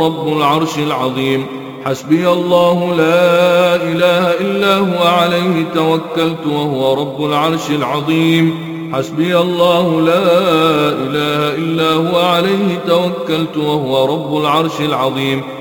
رب العرش العظيم. حسبي الله لا إله إلا هو عليه توكلت وهو رب العرش العظيم. حسبي الله لا إله إلا هو عليه توكلت وهو رب العرش العظيم.